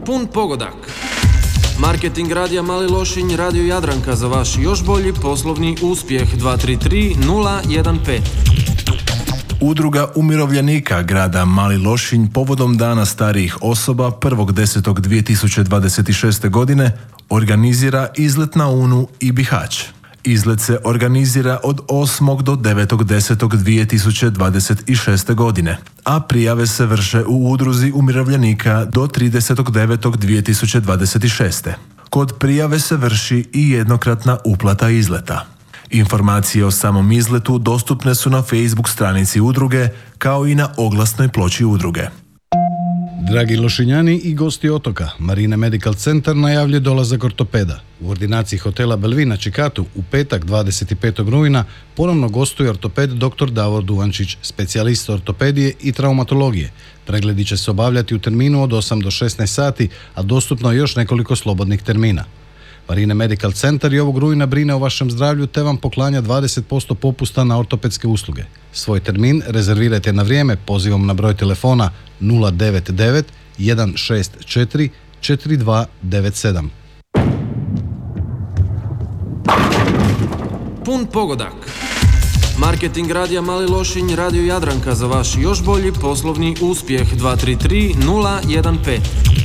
Pun pogodak. Marketing radija Mali Lošinj, Radio Jadranka za vaš još bolji poslovni uspjeh. 233 015. Udruga umirovljenika grada Mali Lošinj povodom Dana starijih osoba 1.10.2026. godine organizira izlet na Unu i Bihać. Izlet se organizira od 8. do 9.10.2026. godine, a prijave se vrše u Udruzi umirovljenika do 30.9.2026. Kod prijave se vrši i jednokratna uplata izleta. Informacije o samom izletu dostupne su na Facebook stranici udruge, kao i na oglasnoj ploči udruge. Dragi Lošinjani i gosti otoka, Marine Medical Centar najavlja dolazak ortopeda. U ordinaciji hotela Belvin na Čikatu u petak 25. rujna ponovno gostuje ortoped dr. Davor Duvančić, specijalist ortopedije i traumatologije. Pregledi će se obavljati u terminu od 8 do 16 sati, a dostupno je još nekoliko slobodnih termina. Marine Medical Centar i ovog rujna brine o vašem zdravlju te vam poklanja 20% popusta na ortopedske usluge. Svoj termin rezervirajte na vrijeme pozivom na broj telefona 099 164 4297. Pun pogodak. Marketing radija Mali Lošinj, Radio Jadranka za vaš još bolji poslovni uspjeh. 233 015.